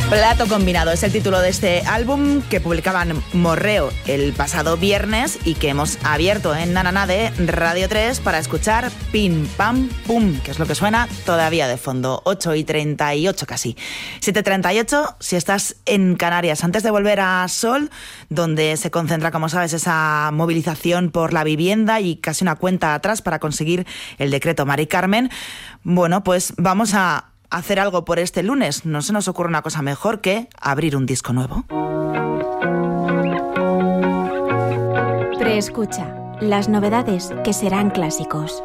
Plato combinado es el título de este álbum que publicaban Morreo el pasado viernes y que hemos abierto en Nanana de Radio 3 para escuchar Pim Pam Pum, que es lo que suena todavía de fondo. 8:38 casi. 7:38 si estás en Canarias. Antes de volver a Sol, donde se concentra, como sabes, esa movilización por la vivienda y casi una cuenta atrás para conseguir el decreto Mari Carmen, bueno, pues vamos a hacer algo por este lunes. No se nos ocurre una cosa mejor que abrir un disco nuevo. Preescucha, las novedades que serán clásicos.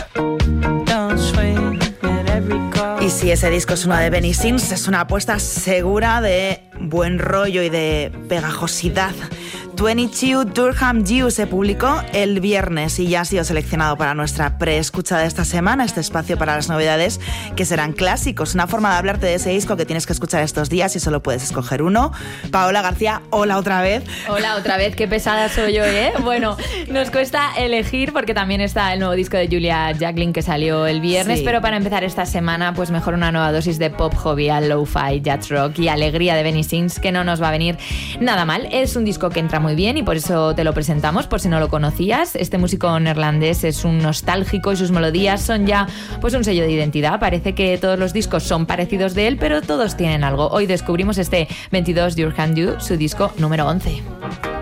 Y si ese disco es uno de Benny Sings, es una apuesta segura de buen rollo y de pegajosidad. 22 Durham Dew se publicó el viernes y ya ha sido seleccionado para nuestra preescucha de esta semana, este espacio para las novedades que serán clásicos. Una forma de hablarte de ese disco que tienes que escuchar estos días y solo puedes escoger uno. Paola García, hola otra vez. Hola otra vez, qué pesada soy yo, ¿eh? Bueno, nos cuesta elegir porque también está el nuevo disco de Julia Jacklin que salió el viernes, sí. Pero para empezar esta semana, pues mejor una nueva dosis de pop jovial, lo-fi, jazz rock y alegría de Benny Sings, que no nos va a venir nada mal. Es un disco que entra muy bien y por eso te lo presentamos, por si no lo conocías. Este músico neerlandés es un nostálgico y sus melodías son ya pues un sello de identidad. Parece que todos los discos son parecidos de él, pero todos tienen algo. Hoy descubrimos este 22 Durham Dew, su disco número 11.